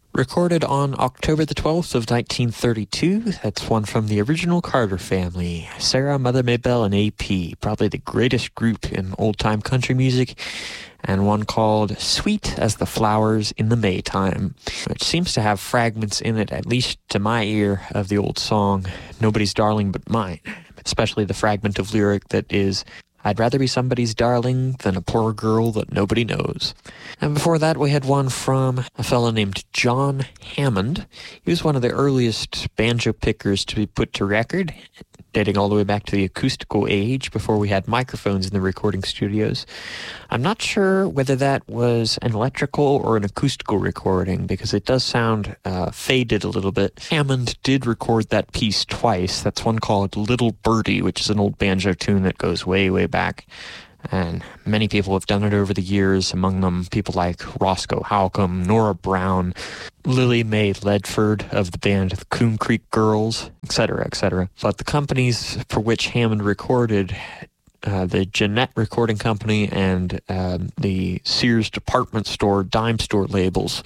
Recorded on October the 12th of 1932, that's one from the original Carter family, Sarah, Mother Maybelle, and A.P., probably the greatest group in old-time country music, and one called Sweet as the Flowers in the Maytime, which seems to have fragments in it, at least to my ear, of the old song, Nobody's Darling But Mine, especially the fragment of lyric that is, I'd rather be somebody's darling than a poor girl that nobody knows. And before that, we had one from a fellow named John Hammond. He was one of the earliest banjo pickers to be put to record, dating all the way back to the acoustical age before we had microphones in the recording studios. I'm not sure whether that was an electrical or an acoustical recording because it does sound faded a little bit. Hammond did record that piece twice. That's one called Little Birdie, which is an old banjo tune that goes way, way back. And many people have done it over the years, among them people like Roscoe Howcom, Nora Brown, Lily Mae Ledford of the band the Coon Creek Girls, etc., etc. But the companies for which Hammond recorded, the Jeanette Recording Company and the Sears Department Store, Dime Store labels,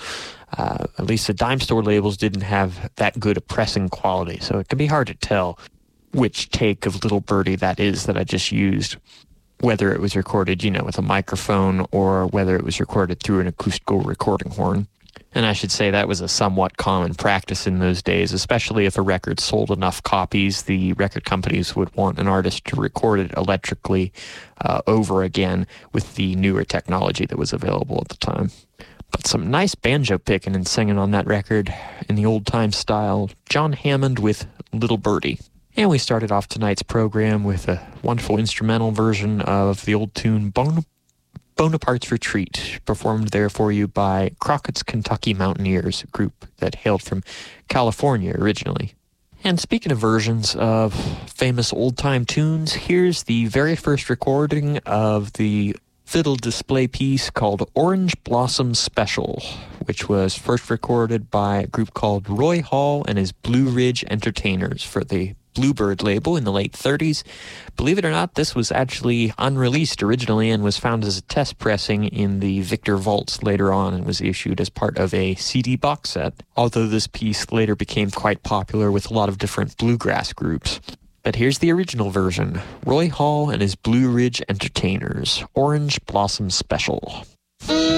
at least the Dime Store labels didn't have that good a pressing quality, so it can be hard to tell which take of Little Birdie that is that I just used. Whether it was recorded, with a microphone or whether it was recorded through an acoustical recording horn. And I should say that was a somewhat common practice in those days, especially if a record sold enough copies, the record companies would want an artist to record it electrically over again with the newer technology that was available at the time. But some nice banjo picking and singing on that record in the old-time style. John Hammond with Little Birdie. And we started off tonight's program with a wonderful instrumental version of the old tune Bonaparte's Retreat, performed there for you by Crockett's Kentucky Mountaineers, a group that hailed from California originally. And speaking of versions of famous old-time tunes, here's the very first recording of the fiddle display piece called Orange Blossom Special, which was first recorded by a group called Roy Hall and his Blue Ridge Entertainers for the Bluebird label in the late 30s. Believe it or not, this was actually unreleased originally and was found as a test pressing in the Victor vaults later on and was issued as part of a CD box set, although this piece later became quite popular with a lot of different bluegrass groups. But here's the original version, Roy Hall and his Blue Ridge Entertainers, Orange Blossom Special.